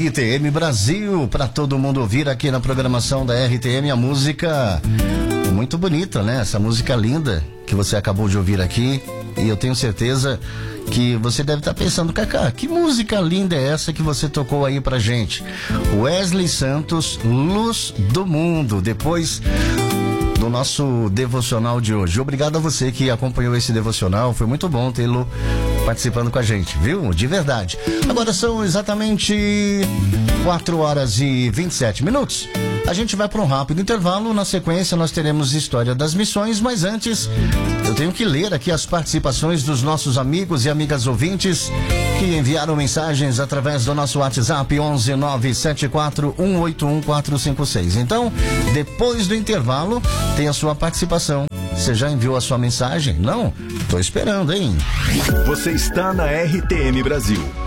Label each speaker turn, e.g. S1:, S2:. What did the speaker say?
S1: RTM Brasil, para todo mundo ouvir aqui na programação da RTM, a música muito bonita, né? Essa música linda que você acabou de ouvir aqui, e eu tenho certeza que você deve estar pensando, Cacá, que música linda é essa que você tocou aí pra gente? Wesley Santos, Luz do Mundo, depois do nosso devocional de hoje. Obrigado a você que acompanhou esse devocional, foi muito bom tê-lo participando com a gente, viu? De verdade. Agora são exatamente 4h27. A gente vai para um rápido intervalo. Na sequência nós teremos História das Missões, mas antes eu tenho que ler aqui as participações dos nossos amigos e amigas ouvintes que enviaram mensagens através do nosso WhatsApp 11974181456. Então, depois do intervalo, tem a sua participação. Você já enviou a sua mensagem? Não? Tô esperando, hein?
S2: Você está na RTM Brasil.